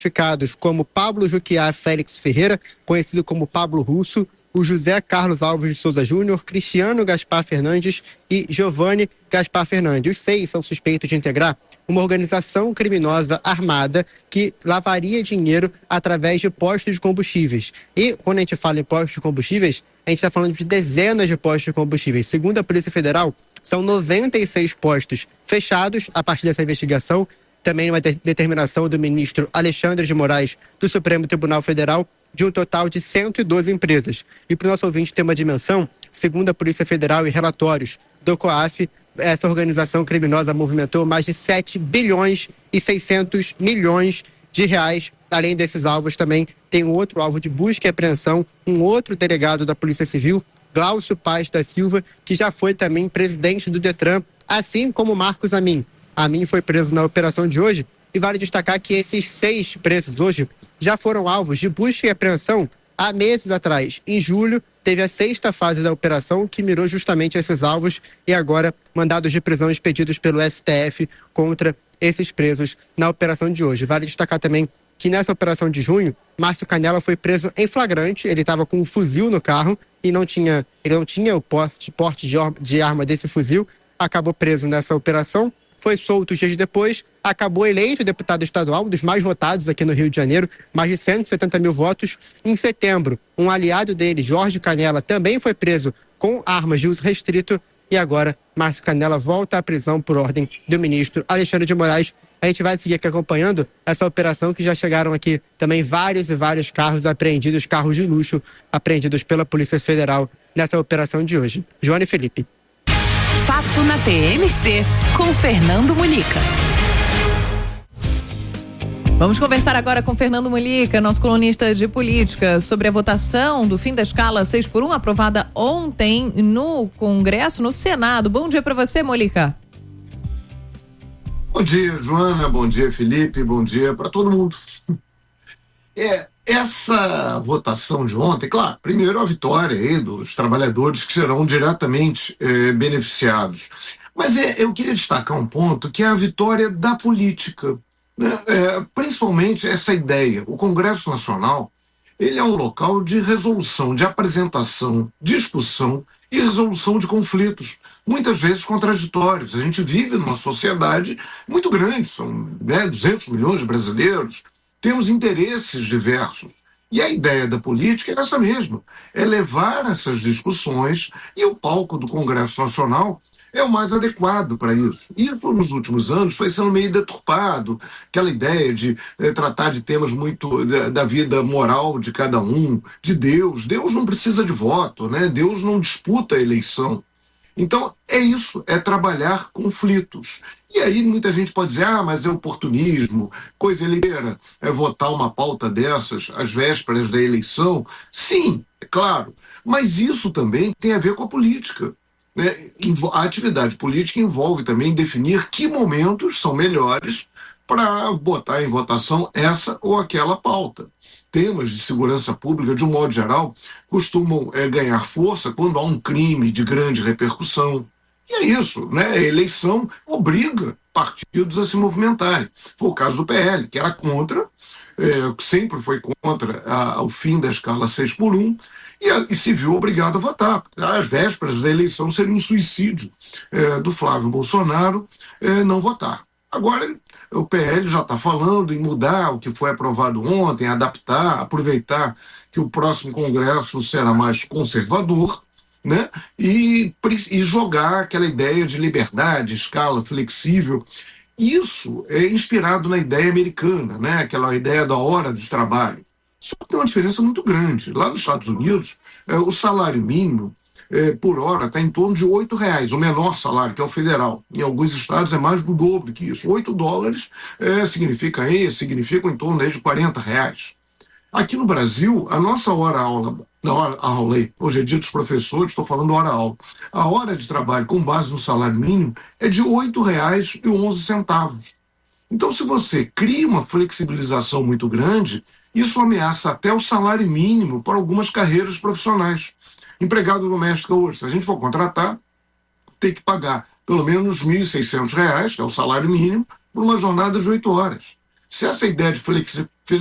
identificados como Pablo Juquiá Félix Ferreira, conhecido como Pablo Russo, o José Carlos Alves de Souza Júnior, Cristiano Gaspar Fernandes e Giovanni Gaspar Fernandes. Os 6 são suspeitos de integrar uma organização criminosa armada que lavaria dinheiro através de postos de combustíveis. E quando a gente fala em postos de combustíveis, a gente está falando de dezenas de postos de combustíveis. Segundo a Polícia Federal, são 96 postos fechados a partir dessa investigação. Também uma determinação do ministro Alexandre de Moraes do Supremo Tribunal Federal, de um total de 112 empresas. E para o nosso ouvinte ter uma dimensão, segundo a Polícia Federal e relatórios do COAF, essa organização criminosa movimentou mais de 7 bilhões e 600 milhões de reais. Além desses alvos, também tem um outro alvo de busca e apreensão, um outro delegado da Polícia Civil, Glaucio Paz da Silva, que já foi também presidente do Detran, assim como Marcos Amin. Amin foi preso na operação de hoje. E vale destacar que esses 6 presos hoje já foram alvos de busca e apreensão há meses atrás. Em julho, teve a 6ª fase da operação, que mirou justamente esses alvos, e agora mandados de prisão expedidos pelo STF contra esses presos na operação de hoje. Vale destacar também que nessa operação de junho, Márcio Canela foi preso em flagrante. Ele estava com um fuzil no carro e ele não tinha o porte de arma desse fuzil. Acabou preso nessa operação. Foi solto dias depois, acabou eleito deputado estadual, um dos mais votados aqui no Rio de Janeiro, mais de 170 mil votos. Em setembro, um aliado dele, Jorge Canela, também foi preso com armas de uso restrito. E agora, Márcio Canela volta à prisão por ordem do ministro Alexandre de Moraes. A gente vai seguir aqui acompanhando essa operação, que já chegaram aqui também vários e vários carros apreendidos, carros de luxo apreendidos pela Polícia Federal nessa operação de hoje. Joana e Felipe. Fato na TMC, com Fernando Mulica. Vamos conversar agora com Fernando Mulica, nosso colunista de política, sobre a votação do fim da escala 6x1, aprovada ontem no Congresso, no Senado. Bom dia para você, Mulica. Bom dia, Joana. Bom dia, Felipe. Bom dia para todo mundo. Essa votação de ontem, claro, primeiro a vitória aí dos trabalhadores que serão diretamente beneficiados. Mas eu queria destacar um ponto, que é a vitória da política, né? Principalmente essa ideia. O Congresso Nacional, ele é um local de resolução, de apresentação, discussão e resolução de conflitos, muitas vezes contraditórios. A gente vive numa sociedade muito grande, são 200 milhões de brasileiros, temos interesses diversos. E a ideia da política é essa mesma, é levar essas discussões, e o palco do Congresso Nacional é o mais adequado para isso. Isso, nos últimos anos, foi sendo meio deturpado, aquela ideia de tratar de temas muito da vida moral de cada um, de Deus. Deus não precisa de voto, né? Deus não disputa a eleição. Então, é isso, é trabalhar conflitos. E aí muita gente pode dizer, mas é oportunismo, coisa eleitoreira, é votar uma pauta dessas às vésperas da eleição. Sim, é claro, mas isso também tem a ver com a política, né? A atividade política envolve também definir que momentos são melhores para botar em votação essa ou aquela pauta. Temas de segurança pública, de um modo geral, costumam ganhar força quando há um crime de grande repercussão. E é isso, né? A eleição obriga partidos a se movimentarem. Foi o caso do PL, que era contra, sempre foi contra o fim da escala 6x1, e se viu obrigado a votar. Às vésperas da eleição seria um suicídio do Flávio Bolsonaro não votar. Agora, o PL já está falando em mudar o que foi aprovado ontem, adaptar, aproveitar que o próximo Congresso será mais conservador, né? E jogar aquela ideia de liberdade, escala flexível. Isso é inspirado na ideia americana, né? Aquela ideia da hora de trabalho. Só que tem uma diferença muito grande. Lá nos Estados Unidos, o salário mínimo por hora está em torno de R$8, o menor salário, que é o federal. Em alguns estados é mais do dobro que isso. $8 significam em torno de R$40. Aqui no Brasil, a nossa hora-aula, hoje é dia dos professores, estou falando hora-aula, a hora de trabalho com base no salário mínimo é de R$8,11. Então, se você cria uma flexibilização muito grande, isso ameaça até o salário mínimo para algumas carreiras profissionais. Empregado doméstico hoje, se a gente for contratar, tem que pagar pelo menos R$1.600, que é o salário mínimo, por uma jornada de 8 horas. Se essa ideia de